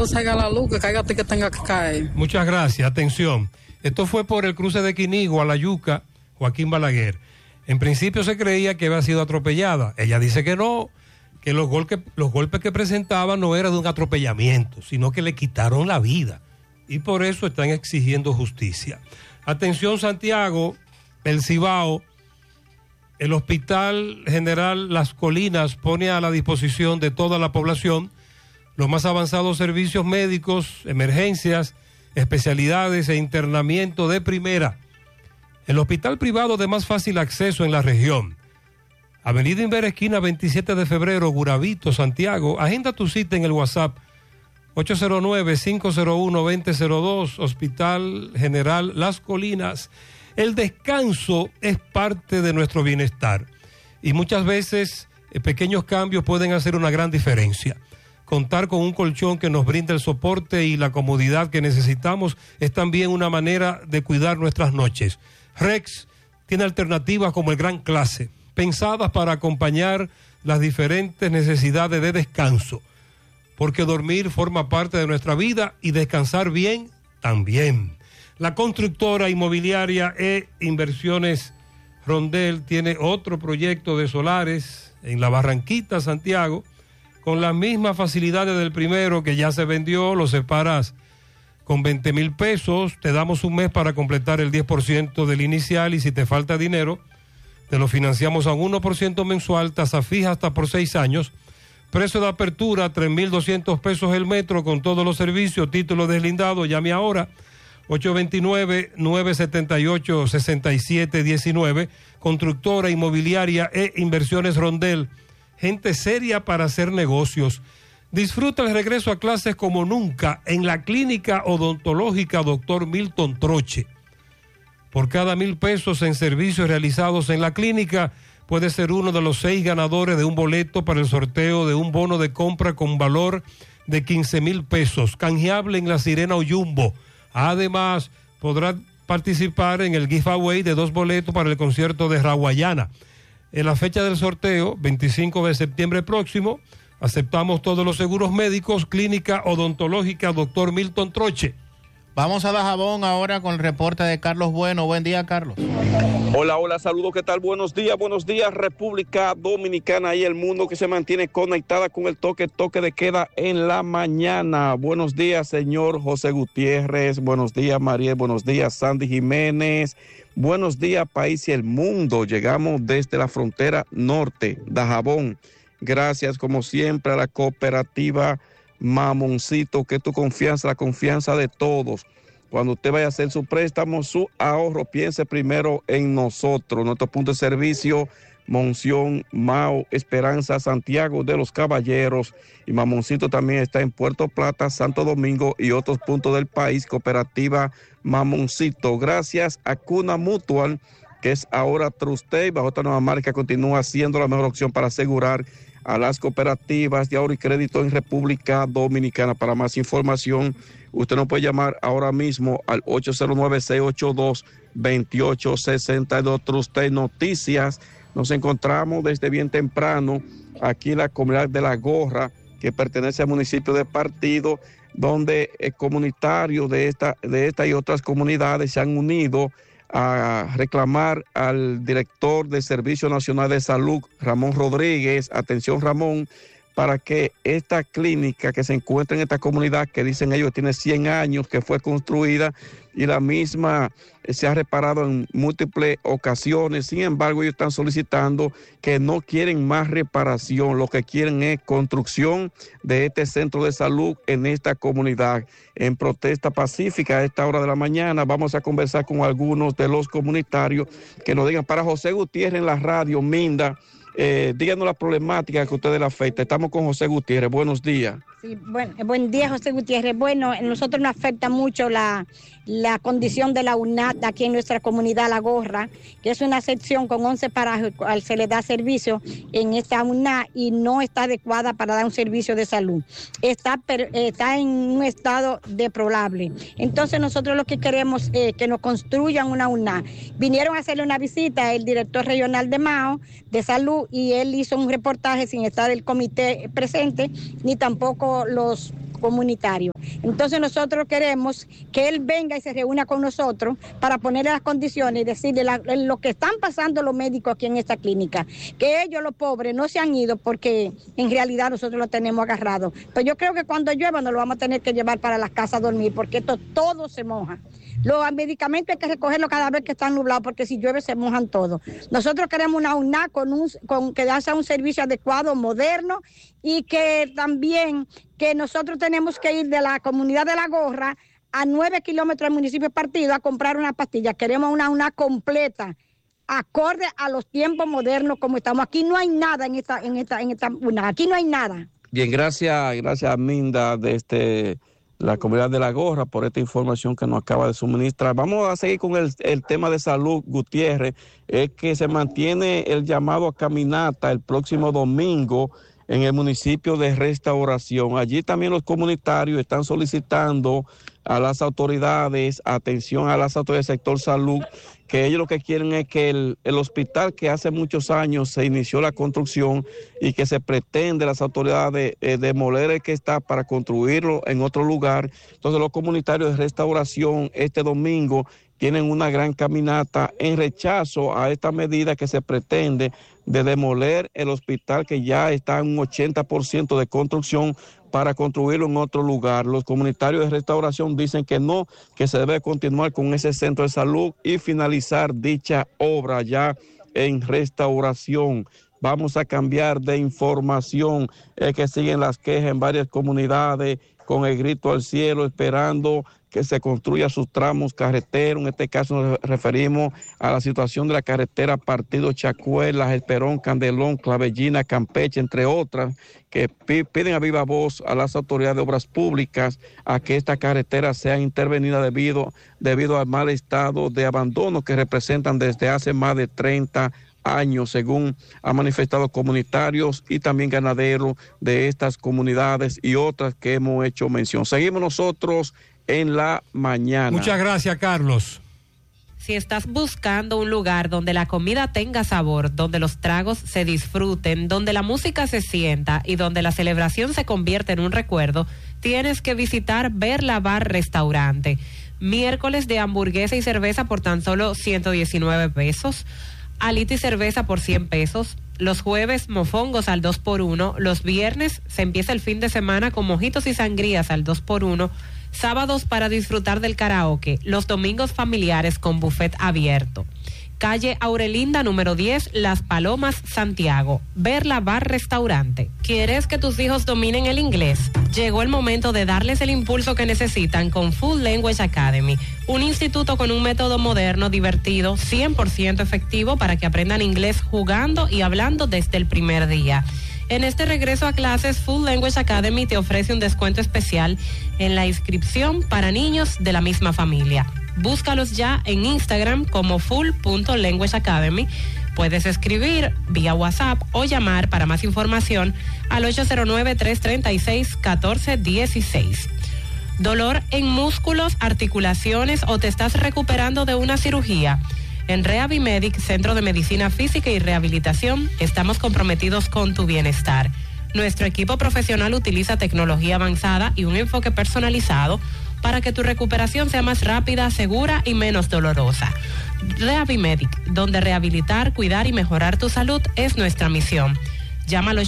cuando salga la luz, que caiga que tenga que caer. Muchas gracias, atención. Esto fue por el cruce de Quinigua a La Yuca, Joaquín Balaguer. En principio se creía que había sido atropellada. Ella dice que no, que los golpes que presentaba no eran de un atropellamiento, sino que le quitaron la vida. Y por eso están exigiendo justicia. Atención, Santiago, el Cibao, el Hospital General Las Colinas pone a la disposición de toda la población los más avanzados servicios médicos, emergencias, especialidades e internamiento de primera. El hospital privado de más fácil acceso en la región. Avenida Inver, esquina 27 de febrero, Guravito, Santiago. Agenda tu cita en el WhatsApp 809-501-2002, Hospital General Las Colinas. El descanso es parte de nuestro bienestar y muchas veces pequeños cambios pueden hacer una gran diferencia. Contar con un colchón que nos brinda el soporte y la comodidad que necesitamos es también una manera de cuidar nuestras noches. Rex tiene alternativas como el Gran Clase, pensadas para acompañar las diferentes necesidades de descanso, porque dormir forma parte de nuestra vida y descansar bien también. La constructora inmobiliaria Inversiones Rondel tiene otro proyecto de solares en la Barranquita, Santiago, con las mismas facilidades del primero que ya se vendió. Lo separas con 20,000 pesos, te damos un mes para completar el 10% del inicial y si te falta dinero, te lo financiamos a un 1% mensual, tasa fija hasta por 6 años. Precio de apertura, 3,200 pesos el metro con todos los servicios, título deslindado. Llame ahora, 829-978-6719. Constructora inmobiliaria Inversiones Rondel. Gente seria para hacer negocios. Disfruta el regreso a clases como nunca en la clínica odontológica Dr. Milton Troche. Por cada 1,000 pesos en servicios realizados en la clínica, puede ser uno de los 6 ganadores de un boleto para el sorteo de un bono de compra con valor de 15,000 pesos, canjeable en La Sirena o Jumbo. Además, podrá participar en el giveaway de 2 boletos para el concierto de Raguayana. En la fecha del sorteo, 25 de septiembre próximo, aceptamos todos los seguros médicos. Clínica odontológica Dr. Milton Troche. Vamos a Dajabón ahora con el reporte de Carlos Bueno. Buen día, Carlos. Hola, saludos, ¿qué tal? Buenos días, República Dominicana y el mundo que se mantiene conectada con el toque de queda en la mañana. Buenos días, señor José Gutiérrez. Buenos días, Mariel. Buenos días, Sandy Jiménez. Buenos días, país y el mundo. Llegamos desde la frontera norte, Dajabón. Gracias, como siempre, a la cooperativa Mamoncito, que es tu confianza, la confianza de todos. Cuando usted vaya a hacer su préstamo, su ahorro, piense primero en nosotros. Nuestro punto de servicio, Monción, Mao, Esperanza, Santiago de los Caballeros. Y Mamoncito también está en Puerto Plata, Santo Domingo y otros puntos del país. Cooperativa Mamoncito. Gracias a Cuna Mutual, que es ahora Trustey, bajo esta nueva marca, continúa siendo la mejor opción para asegurar a las cooperativas de ahorro y crédito en República Dominicana. Para más información, usted nos puede llamar ahora mismo al 809-682-2862. Trustey Noticias. Nos encontramos desde bien temprano aquí en la comunidad de La Gorra, que pertenece al municipio de Partido, donde comunitarios de esta y otras comunidades se han unido a reclamar al director del Servicio Nacional de Salud, Ramón Rodríguez, atención Ramón, para que esta clínica que se encuentra en esta comunidad, que dicen ellos tiene 100 años, que fue construida y la misma se ha reparado en múltiples ocasiones. Sin embargo, ellos están solicitando que no quieren más reparación, lo que quieren es construcción de este centro de salud en esta comunidad. En protesta pacífica a esta hora de la mañana, vamos a conversar con algunos de los comunitarios que nos digan. Para José Gutiérrez en la radio, Minda, díganos la problemática que a ustedes le afecta. Estamos con José Gutiérrez, buenos días. Sí, buen día, José Gutiérrez. Bueno, a nosotros nos afecta mucho la condición de la UNAT aquí en nuestra comunidad La Gorra, que es una sección con 11 parajes al cual se le da servicio en esta UNAT y no está adecuada para dar un servicio de salud. Está en un estado deplorable. Entonces nosotros lo que queremos es que nos construyan una UNAT. Vinieron a hacerle una visita el director regional de Mao de salud y él hizo un reportaje sin estar el comité presente, ni tampoco los comunitario. Entonces nosotros queremos que él venga y se reúna con nosotros para ponerle las condiciones y decirle lo que están pasando los médicos aquí en esta clínica, que ellos los pobres no se han ido porque en realidad nosotros lo tenemos agarrado. Pero yo creo que cuando llueva nos lo vamos a tener que llevar para las casas a dormir porque esto todo se moja. Los medicamentos hay que recogerlos cada vez que están nublados porque si llueve se mojan todos. Nosotros queremos una UNAC que haga un servicio adecuado, moderno y que también que nosotros tenemos que ir de la comunidad de La Gorra a 9 kilómetros del municipio Partido a comprar una pastilla. Queremos una UNAC completa, acorde a los tiempos modernos como estamos. Aquí no hay nada en esta UNAC, aquí no hay nada. Bien, gracias Minda de la comunidad de La Gorra por esta información que nos acaba de suministrar. Vamos a seguir con el tema de salud, Gutiérrez, es que se mantiene el llamado a caminata el próximo domingo en el municipio de Restauración. Allí también los comunitarios están solicitando a las autoridades, atención a las autoridades del sector salud, que ellos lo que quieren es que el hospital que hace muchos años se inició la construcción y que se pretende las autoridades demoler el que está para construirlo en otro lugar. Entonces los comunitarios de Restauración este domingo tienen una gran caminata en rechazo a esta medida que se pretende de demoler el hospital que ya está en un 80% de construcción para construirlo en otro lugar. Los comunitarios de Restauración dicen que no, que se debe continuar con ese centro de salud y finalizar dicha obra ya en Restauración. Vamos a cambiar de información, es que siguen las quejas en varias comunidades con el grito al cielo, esperando que se construya sus tramos carreteros. En este caso nos referimos a la situación de la carretera Partido Chacuela, Esperón, Candelón, Clavellina, Campeche, entre otras, que piden a viva voz a las autoridades de obras públicas a que esta carretera sea intervenida debido al mal estado de abandono que representan desde hace más de 30 años, según han manifestado comunitarios y también ganaderos de estas comunidades y otras que hemos hecho mención. Seguimos nosotros en la mañana. Muchas gracias, Carlos. Si estás buscando un lugar donde la comida tenga sabor, donde los tragos se disfruten, donde la música se sienta y donde la celebración se convierte en un recuerdo, tienes que visitar Verla Bar Restaurante. Miércoles de hamburguesa y cerveza por tan solo 119 pesos. Alita y cerveza por 100 pesos. Los jueves, mofongos al 2x1. Los viernes se empieza el fin de semana con mojitos y sangrías al 2x1. Sábados para disfrutar del karaoke. Los domingos familiares con buffet abierto. Calle Aurelinda, número 10, Las Palomas, Santiago. Verla Bar Restaurante. ¿Quieres que tus hijos dominen el inglés? Llegó el momento de darles el impulso que necesitan con Full Language Academy, un instituto con un método moderno, divertido, 100% efectivo para que aprendan inglés jugando y hablando desde el primer día. En este regreso a clases, Full Language Academy te ofrece un descuento especial en la inscripción para niños de la misma familia. Búscalos ya en Instagram como full.languageacademy. Puedes escribir vía WhatsApp o llamar para más información al 809-336-1416. ¿Dolor en músculos, articulaciones o te estás recuperando de una cirugía? En Rehabimedic, Centro de Medicina Física y Rehabilitación, estamos comprometidos con tu bienestar. Nuestro equipo profesional utiliza tecnología avanzada y un enfoque personalizado para que tu recuperación sea más rápida, segura y menos dolorosa. Rehabimedic, donde rehabilitar, cuidar y mejorar tu salud es nuestra misión. Llama al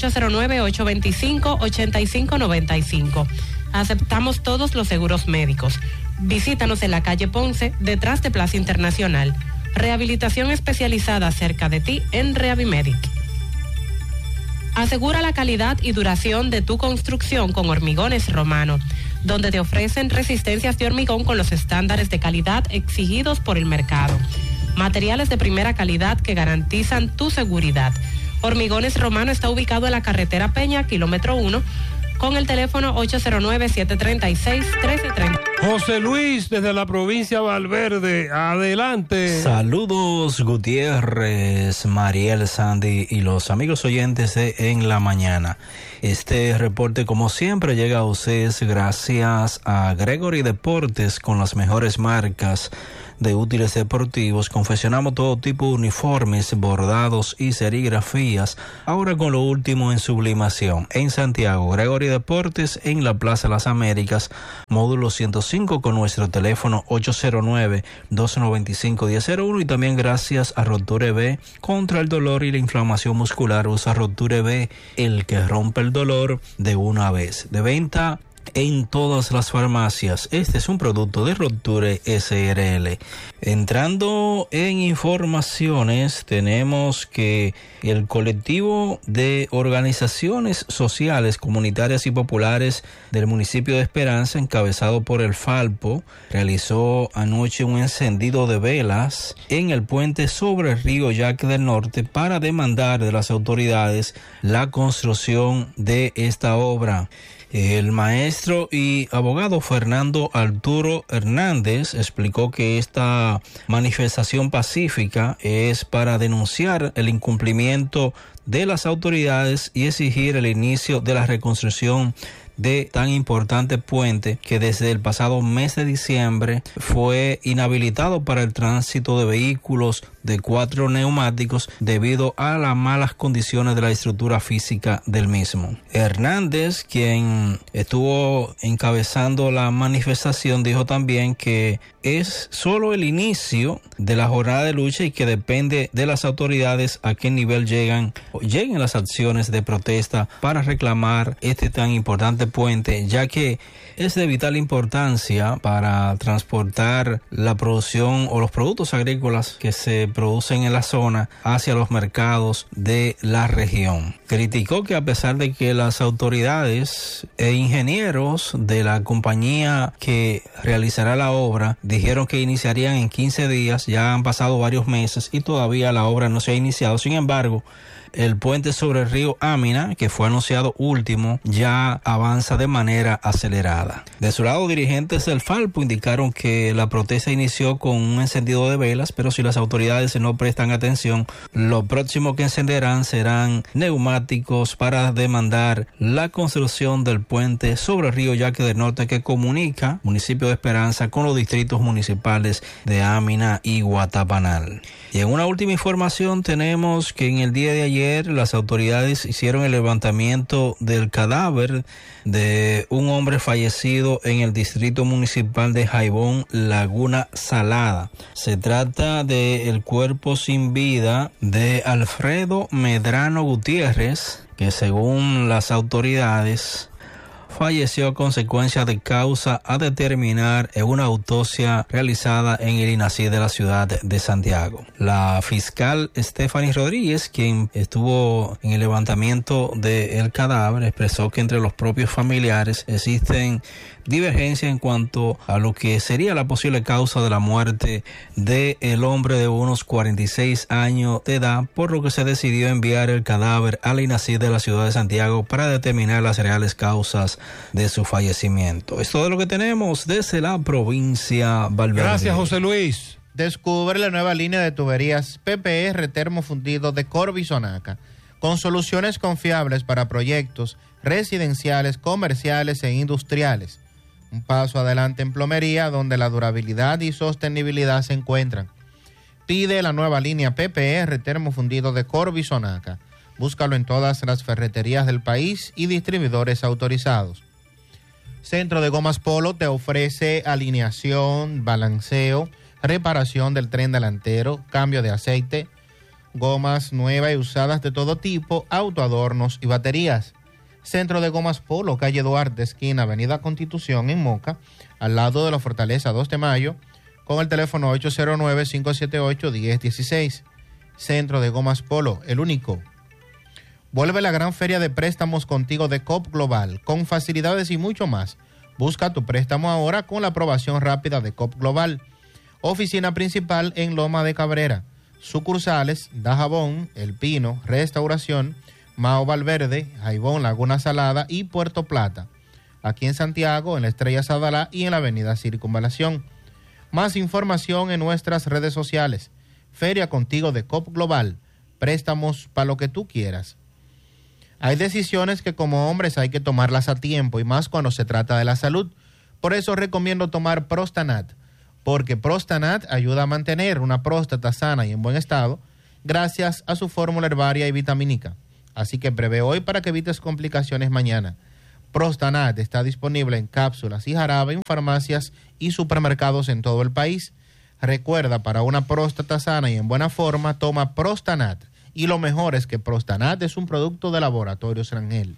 809-825-8595. Aceptamos todos los seguros médicos. Visítanos en la calle Ponce, detrás de Plaza Internacional. Rehabilitación especializada cerca de ti en Rehabimedic. Asegura la calidad y duración de tu construcción con Hormigones Romano, donde te ofrecen resistencias de hormigón con los estándares de calidad exigidos por el mercado. Materiales de primera calidad que garantizan tu seguridad. Hormigones Romano está ubicado en la carretera Peña, kilómetro 1, con el teléfono 809-736-1330. José Luis, desde la provincia de Valverde, adelante. Saludos, Gutiérrez, Mariel, Sandy y los amigos oyentes de En la Mañana. Este reporte, como siempre, llega a ustedes gracias a Gregory Deportes, con las mejores marcas de útiles deportivos. Confeccionamos todo tipo de uniformes, bordados y serigrafías, ahora con lo último en sublimación. En Santiago, Gregory Deportes, en la Plaza Las Américas, módulo 105, con nuestro teléfono 809-295-1001, y también gracias a Roture B, contra el dolor y la inflamación muscular. Usa Roture B, el que rompe el dolor de una vez. De venta en todas las farmacias. Este es un producto de Roture SRL. Entrando en informaciones, tenemos que el colectivo de organizaciones sociales, comunitarias y populares del municipio de Esperanza, encabezado por el Falpo, realizó anoche un encendido de velas en el puente sobre el río Yaque del Norte para demandar de las autoridades la construcción de esta obra. El maestro y abogado Fernando Arturo Hernández explicó que esta manifestación pacífica es para denunciar el incumplimiento de las autoridades y exigir el inicio de la reconstrucción de tan importante puente que desde el pasado mes de diciembre fue inhabilitado para el tránsito de vehículos de 4 neumáticos debido a las malas condiciones de la estructura física del mismo. Hernández, quien estuvo encabezando la manifestación, dijo también que es solo el inicio de la jornada de lucha y que depende de las autoridades a qué nivel lleguen las acciones de protesta para reclamar este tan importante puente, ya que es de vital importancia para transportar la producción o los productos agrícolas que se producen en la zona hacia los mercados de la región. Criticó que a pesar de que las autoridades e ingenieros de la compañía que realizará la obra dijeron que iniciarían en 15 días, ya han pasado varios meses y todavía la obra no se ha iniciado. Sin embargo, el puente sobre el río Amina, que fue anunciado último, ya avanza de manera acelerada. De su lado, dirigentes del Falpo indicaron que la protesta inició con un encendido de velas, pero si las autoridades no prestan atención, lo próximo que encenderán serán neumáticos para demandar la construcción del puente sobre el río Yaque del Norte, que comunica municipio de Esperanza con los distritos municipales de Amina y Guatapanal. Y en una última información tenemos que en el día de ayer las autoridades hicieron el levantamiento del cadáver de un hombre fallecido en el distrito municipal de Jaibón, Laguna Salada. Se trata del cuerpo sin vida de Alfredo Medrano Gutiérrez, que según las autoridades falleció a consecuencia de causa a determinar en una autopsia realizada en el INACID de la ciudad de Santiago. La fiscal Stephanie Rodríguez, quien estuvo en el levantamiento del cadáver, expresó que entre los propios familiares existen divergencia en cuanto a lo que sería la posible causa de la muerte del hombre de unos 46 años de edad, por lo que se decidió enviar el cadáver al INACID de la ciudad de Santiago para determinar las reales causas de su fallecimiento. Es todo lo que tenemos desde la provincia Valverde. Gracias, José Luis. Descubre la nueva línea de tuberías PPR termofundido de Corby Sonaca, con soluciones confiables para proyectos residenciales, comerciales e industriales. Un paso adelante en plomería, donde la durabilidad y sostenibilidad se encuentran. Pide la nueva línea PPR termofundido de Corby Sonaca. Búscalo en todas las ferreterías del país y distribuidores autorizados. Centro de Gomas Polo te ofrece alineación, balanceo, reparación del tren delantero, cambio de aceite, gomas nuevas y usadas de todo tipo, autoadornos y baterías. Centro de Gomas Polo, calle Duarte, esquina Avenida Constitución en Moca, al lado de la Fortaleza 2 de Mayo, con el teléfono 809-578-1016. Centro de Gomas Polo, el único. Vuelve la gran feria de préstamos contigo de COP Global, con facilidades y mucho más. Busca tu préstamo ahora con la aprobación rápida de COP Global. Oficina principal en Loma de Cabrera. Sucursales, Dajabón, El Pino, Restauración, Mao Valverde, Jaibón, Laguna Salada y Puerto Plata. aquí en Santiago, en la Estrella Sadalá y en la avenida Circunvalación. Más información en nuestras redes sociales. Feria Contigo de COP Global. Préstamos para lo que tú quieras. Hay decisiones que como hombres hay que tomarlas a tiempo y más cuando se trata de la salud. Por eso recomiendo tomar Prostanat, porque Prostanat ayuda a mantener una próstata sana y en buen estado gracias a su fórmula herbaria y vitamínica. Así que prevé hoy para que evites complicaciones mañana. Prostanat está disponible en cápsulas y jarabe en farmacias y supermercados en todo el país. Recuerda, para una próstata sana y en buena forma, toma Prostanat. Y lo mejor es que Prostanat es un producto de Laboratorios Rangel.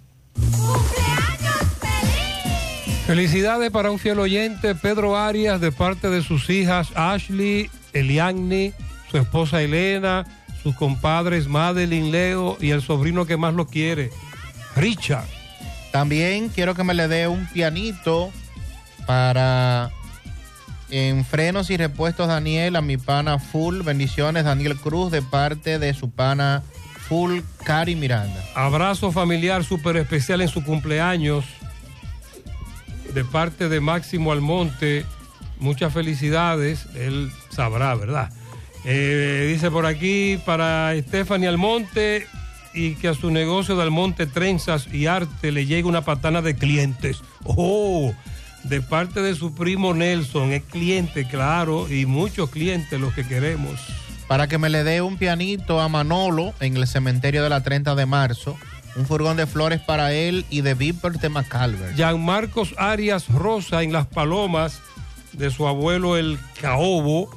Felicidades para un fiel oyente, Pedro Arias, de parte de sus hijas Ashley, Eliani, su esposa Elena, sus compadres Madeline, Leo y el sobrino que más lo quiere, Richard. También quiero que me le dé un pianito para en frenos y repuestos Daniel, a mi pana Full. Bendiciones, Daniel Cruz, de parte de su pana Full, Cari Miranda. Abrazo familiar súper especial en su cumpleaños, de parte de Máximo Almonte. Muchas felicidades, él sabrá, ¿verdad? Dice por aquí, para Stephanie Almonte, y que a su negocio de Almonte Trenzas y Arte le llegue una patana de clientes. ¡Oh! De parte de su primo Nelson, es cliente, claro, y muchos clientes los que queremos. Para que me le dé un pianito a Manolo en el cementerio de la 30 de marzo, un furgón de flores para él y de Viper de Macalver. Jean Marcos Arias Rosa en Las Palomas, de su abuelo el Caobo.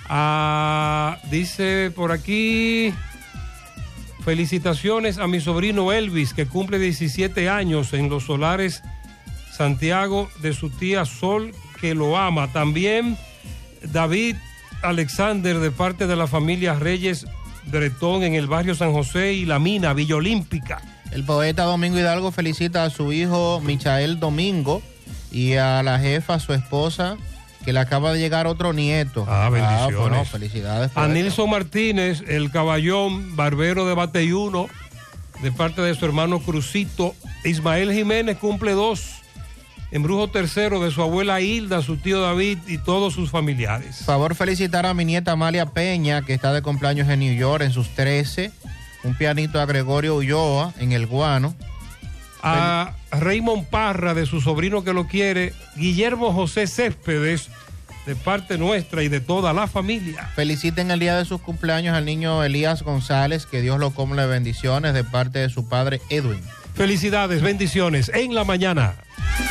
Dice por aquí, felicitaciones a mi sobrino Elvis, que cumple 17 años en Los Solares Santiago, de su tía Sol, que lo ama. También David Alexander, de parte de la familia Reyes Bretón en el barrio San José y La Mina, Villa Olímpica. El poeta Domingo Hidalgo felicita a su hijo Michael Domingo y a la jefa, su esposa, que le acaba de llegar otro nieto. Bendiciones. Bueno, felicidades. A Nilson Martínez, el caballón, barbero de Bateyuno, de parte de su hermano Crucito. Ismael Jiménez cumple 2. Embrujo tercero de su abuela Hilda, su tío David y todos sus familiares. Favor felicitar a mi nieta Amalia Peña, que está de cumpleaños en New York, en sus 13. Un pianito a Gregorio Ulloa en El Guano. A Raymond Parra, de su sobrino que lo quiere. Guillermo José Céspedes, de parte nuestra y de toda la familia. Feliciten el día de sus cumpleaños al niño Elías González, que Dios lo colme de bendiciones, de parte de su padre Edwin. Felicidades, bendiciones en la mañana.